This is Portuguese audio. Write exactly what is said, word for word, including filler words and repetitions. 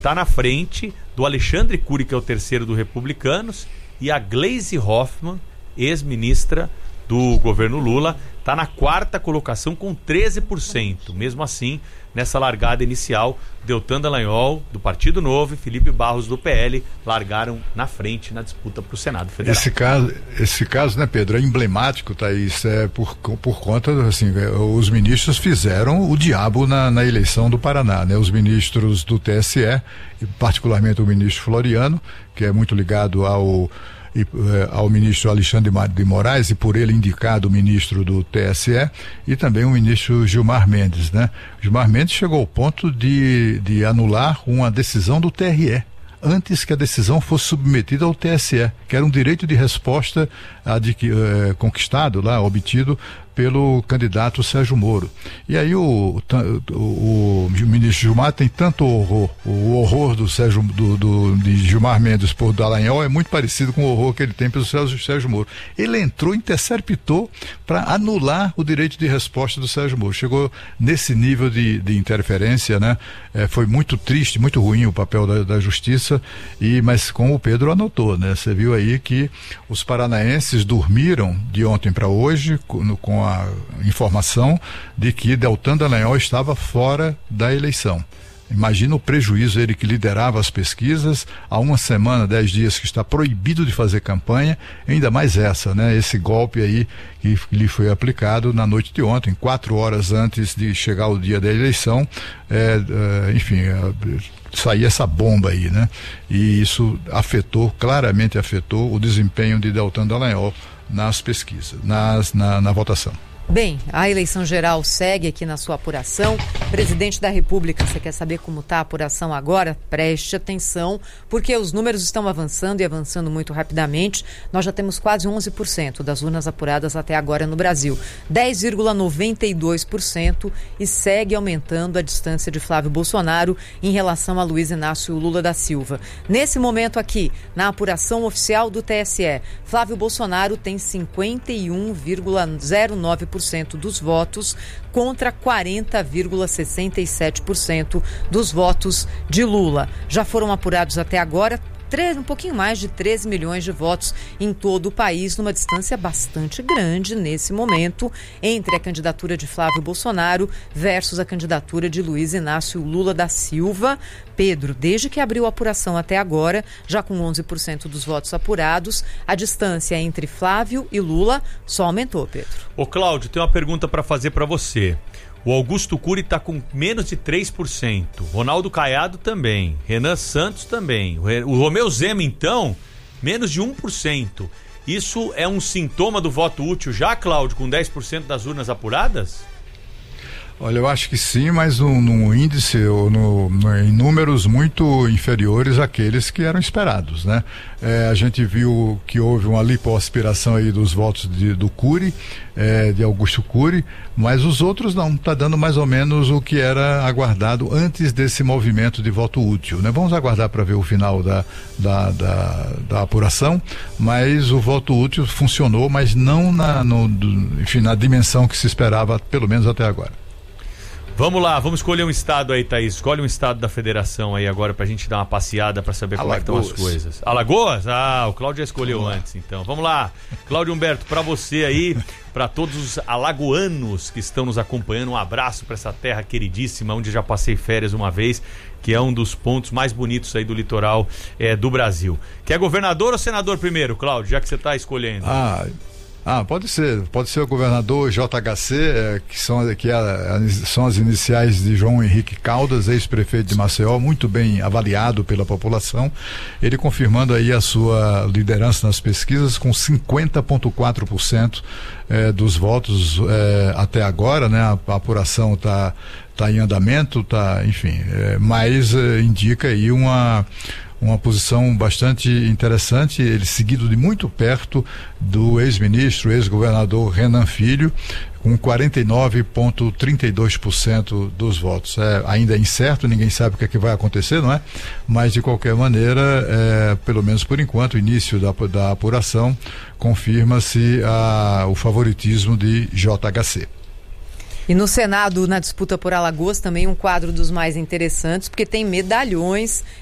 está na frente do Alexandre Cury, que é o terceiro do Republicanos, e a Gleisi Hoffmann, ex-ministra do governo Lula, está na quarta colocação com treze por cento. Mesmo assim, nessa largada inicial, Deltan Dallagnol, do Partido Novo, e Felipe Barros, do P L, largaram na frente na disputa para o Senado Federal. Esse caso, esse caso, né, Pedro, é emblemático, Thaís, é por, por conta, assim, os ministros fizeram o diabo na, na eleição do Paraná, né? Os ministros do T S E, e particularmente o ministro Floriano, que é muito ligado ao E, eh, ao ministro Alexandre de Moraes, e por ele indicado o ministro do T S E, e também o ministro Gilmar Mendes, né? Gilmar Mendes chegou ao ponto de, de anular uma decisão do T R E, antes que a decisão fosse submetida ao T S E, que era um direito de resposta adqu- eh, conquistado lá, obtido pelo candidato Sérgio Moro. E aí o, o, o, o ministro Gilmar tem tanto horror, o horror do Sérgio, do, do, de Gilmar Mendes por Dallagnol é muito parecido com o horror que ele tem pelo Sérgio, Sérgio Moro. Ele entrou, interceptou para anular o direito de resposta do Sérgio Moro. Chegou nesse nível de, de interferência, né? É, foi muito triste, muito ruim o papel da, da justiça, e, mas como o Pedro anotou, né? Você viu aí que os paranaenses dormiram de ontem para hoje com, com a informação de que Deltan Dallagnol estava fora da eleição. Imagina o prejuízo, ele que liderava as pesquisas, há uma semana, dez dias que está proibido de fazer campanha, ainda mais essa, né? Esse golpe aí que lhe foi aplicado na noite de ontem, quatro horas antes de chegar o dia da eleição, é, é, enfim, é, sair essa bomba aí, né? E isso afetou, claramente afetou o desempenho de Deltan Dallagnol nas pesquisas, nas, na, na votação. Bem, a eleição geral segue aqui na sua apuração. Presidente da República, você quer saber como está a apuração agora? Preste atenção, porque os números estão avançando e avançando muito rapidamente. Nós já temos quase onze por cento das urnas apuradas até agora no Brasil. dez vírgula noventa e dois por cento, e segue aumentando a distância de Flávio Bolsonaro em relação a Luiz Inácio Lula da Silva. Nesse momento aqui, na apuração oficial do T S E, Flávio Bolsonaro tem cinquenta e um vírgula zero nove por cento dos votos contra quarenta vírgula sessenta e sete por cento dos votos de Lula. Já foram apurados até agora um pouquinho mais de treze milhões de votos em todo o país, numa distância bastante grande nesse momento entre a candidatura de Flávio Bolsonaro versus a candidatura de Luiz Inácio Lula da Silva. Pedro, desde que abriu a apuração até agora, já com onze por cento dos votos apurados, a distância entre Flávio e Lula só aumentou, Pedro. Ô Cláudio, tem uma pergunta para fazer para você. O Augusto Cury está com menos de três por cento. Ronaldo Caiado também. Renan Santos também. O Romeu Zema, então, menos de um por cento. Isso é um sintoma do voto útil já, Cláudio, com dez por cento das urnas apuradas? Olha, eu acho que sim, mas num, num índice ou no, no, em números muito inferiores àqueles que eram esperados, né? É, a gente viu que houve uma lipoaspiração aí dos votos de, do Cury, é, de Augusto Cury, mas os outros não, está dando mais ou menos o que era aguardado antes desse movimento de voto útil, né? Vamos aguardar para ver o final da, da, da, da apuração, mas o voto útil funcionou, mas não na, no, do, enfim, na dimensão que se esperava, pelo menos até agora. Vamos lá, vamos escolher um estado aí, Thaís. Escolhe um estado da federação aí agora pra gente dar uma passeada pra saber como é que estão as coisas. Alagoas? Ah, o Cláudio já escolheu antes, então. Vamos lá. Cláudio Humberto, pra você aí, pra todos os alagoanos que estão nos acompanhando, um abraço pra essa terra queridíssima, onde já passei férias uma vez, que é um dos pontos mais bonitos aí do litoral é, do Brasil. Quer governador ou senador primeiro, Cláudio, já que você tá escolhendo? Ah... Ah, pode ser, pode ser o governador J H C, é, que, são, que é, são as iniciais de João Henrique Caldas, ex-prefeito de Maceió, muito bem avaliado pela população, ele confirmando aí a sua liderança nas pesquisas com cinquenta vírgula quatro por cento é, dos votos é, até agora, né? A, a apuração está tá em andamento, tá, enfim, é, mas é, indica aí uma... uma posição bastante interessante, ele seguido de muito perto do ex-ministro, ex-governador Renan Filho, com quarenta e nove vírgula trinta e dois por cento dos votos. É, ainda é incerto, ninguém sabe o que é que vai acontecer, não é? Mas, de qualquer maneira, é, pelo menos por enquanto, o início da, da apuração, confirma-se a, o favoritismo de J H C. E no Senado, na disputa por Alagoas, também um quadro dos mais interessantes, porque tem medalhões